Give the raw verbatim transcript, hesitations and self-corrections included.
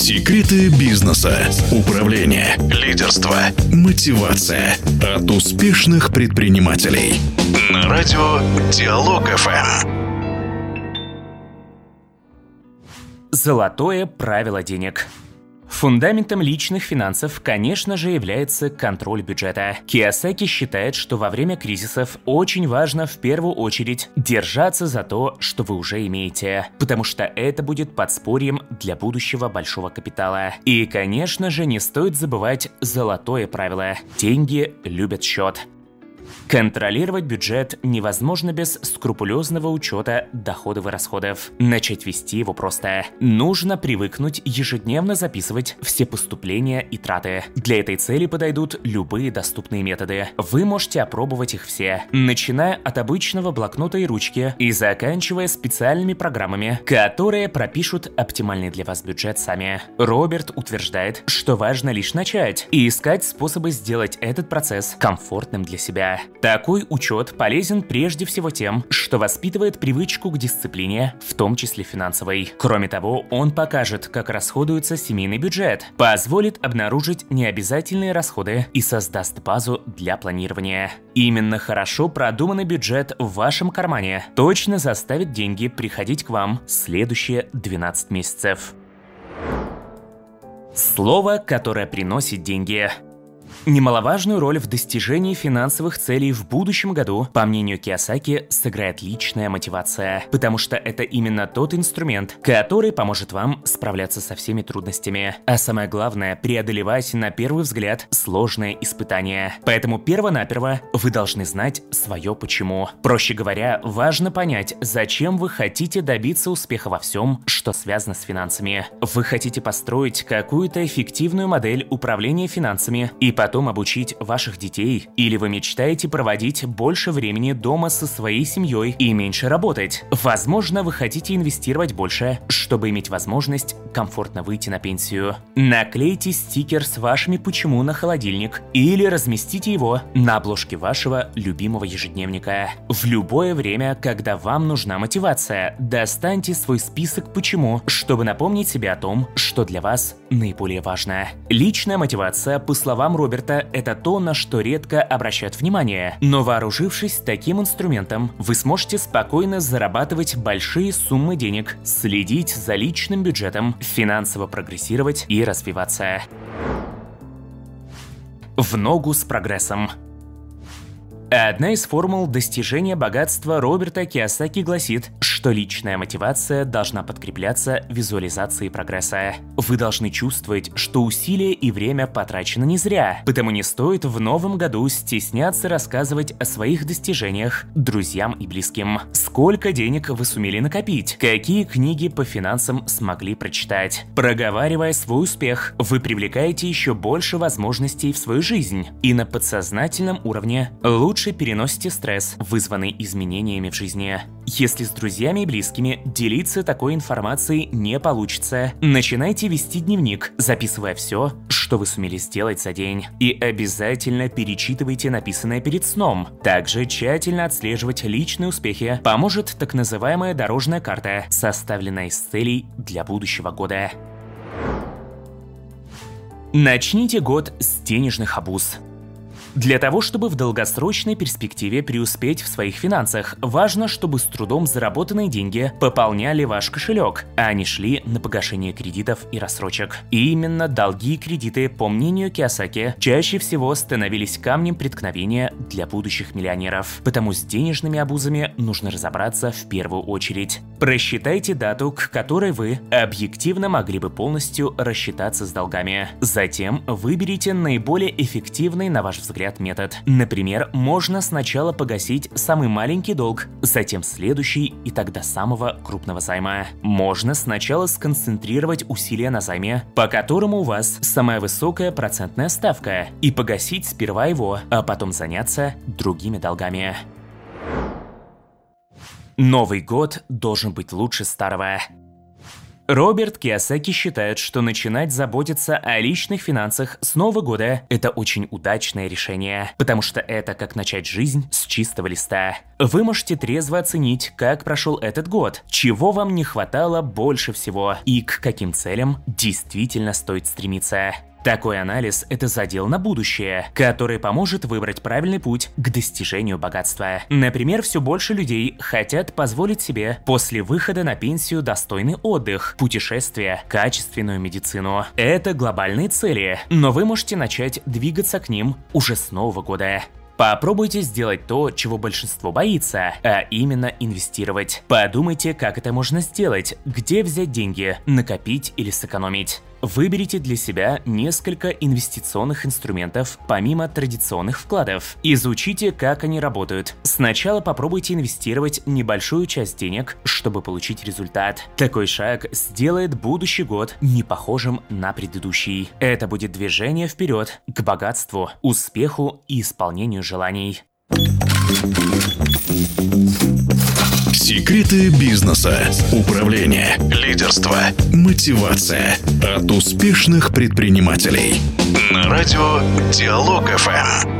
Секреты бизнеса, управления, лидерства, мотивация от успешных предпринимателей. На радио Диалог-ФМ. Золотое правило денег. Фундаментом личных финансов, конечно же, является контроль бюджета. Кийосаки считает, что во время кризисов очень важно в первую очередь держаться за то, что вы уже имеете, потому что это будет подспорьем для будущего большого капитала. И, конечно же, не стоит забывать золотое правило – деньги любят счет. Контролировать бюджет невозможно без скрупулезного учета доходов и расходов. Начать вести его просто. Нужно привыкнуть ежедневно записывать все поступления и траты. Для этой цели подойдут любые доступные методы. Вы можете опробовать их все, начиная от обычного блокнота и ручки и заканчивая специальными программами, которые пропишут оптимальный для вас бюджет сами. Роберт утверждает, что важно лишь начать и искать способы сделать этот процесс комфортным для себя. Такой учет полезен прежде всего тем, что воспитывает привычку к дисциплине, в том числе финансовой. Кроме того, он покажет, как расходуется семейный бюджет, позволит обнаружить необязательные расходы и создаст базу для планирования. Именно хорошо продуманный бюджет в вашем кармане точно заставит деньги приходить к вам следующие двенадцать месяцев. Слово, которое приносит деньги. Немаловажную роль в достижении финансовых целей в будущем году, по мнению Кийосаки, сыграет личная мотивация, потому что это именно тот инструмент, который поможет вам справляться со всеми трудностями, а самое главное – преодолевать на первый взгляд сложные испытания. Поэтому перво-наперво вы должны знать свое почему. Проще говоря, важно понять, зачем вы хотите добиться успеха во всем, что связано с финансами. Вы хотите построить какую-то эффективную модель управления финансами и потом обучить ваших детей, или вы мечтаете проводить больше времени дома со своей семьей и меньше работать. Возможно, вы хотите инвестировать больше, чтобы иметь возможность комфортно выйти на пенсию. Наклейте стикер с вашими «почему» на холодильник или разместите его на обложке вашего любимого ежедневника. В любое время, когда вам нужна мотивация, достаньте свой список «почему», чтобы напомнить себе о том, что для вас наиболее важно. Личная мотивация, по словам Роберта, это то, на что редко обращают внимание. Но вооружившись таким инструментом, вы сможете спокойно зарабатывать большие суммы денег, следить за личным бюджетом, финансово прогрессировать и развиваться. В ногу с прогрессом. Одна из формул достижения богатства Роберта Кийосаки гласит, что личная мотивация должна подкрепляться визуализацией прогресса. Вы должны чувствовать, что усилия и время потрачено не зря, потому не стоит в новом году стесняться рассказывать о своих достижениях друзьям и близким. Сколько денег вы сумели накопить? Какие книги по финансам смогли прочитать? Проговаривая свой успех, вы привлекаете еще больше возможностей в свою жизнь, и на подсознательном уровне лучше переносите стресс, вызванный изменениями в жизни. Если с друзьями и близкими делиться такой информацией не получится, начинайте вести дневник, записывая все, что вы сумели сделать за день. И обязательно перечитывайте написанное перед сном. Также тщательно отслеживать личные успехи поможет так называемая дорожная карта, составленная из целей для будущего года. Начните год с денежных обуз. Для того, чтобы в долгосрочной перспективе преуспеть в своих финансах, важно, чтобы с трудом заработанные деньги пополняли ваш кошелек, а не шли на погашение кредитов и рассрочек. И именно долги и кредиты, по мнению Кийосаки, чаще всего становились камнем преткновения для будущих миллионеров. Потому с денежными обузами нужно разобраться в первую очередь. Просчитайте дату, к которой вы объективно могли бы полностью рассчитаться с долгами. Затем выберите наиболее эффективный, на ваш взгляд, метод. Например, можно сначала погасить самый маленький долг, затем следующий и тогда самого крупного займа. Можно сначала сконцентрировать усилия на займе, по которому у вас самая высокая процентная ставка, и погасить сперва его, а потом заняться другими долгами. Новый год должен быть лучше старого. Роберт Кийосаки считает, что начинать заботиться о личных финансах с Нового года – это очень удачное решение, потому что это как начать жизнь с чистого листа. Вы можете трезво оценить, как прошел этот год, чего вам не хватало больше всего и к каким целям действительно стоит стремиться. Такой анализ – это задел на будущее, который поможет выбрать правильный путь к достижению богатства. Например, все больше людей хотят позволить себе после выхода на пенсию достойный отдых, путешествия, качественную медицину. Это глобальные цели, но вы можете начать двигаться к ним уже с Нового года. Попробуйте сделать то, чего большинство боится, а именно инвестировать. Подумайте, как это можно сделать, где взять деньги, накопить или сэкономить. Выберите для себя несколько инвестиционных инструментов помимо традиционных вкладов. Изучите, как они работают. Сначала попробуйте инвестировать небольшую часть денег, чтобы получить результат. Такой шаг сделает будущий год не похожим на предыдущий. Это будет движение вперед к богатству, успеху и исполнению желаний. Секреты бизнеса, управления, лидерства, мотивация от успешных предпринимателей. На радио Диалог эф эм.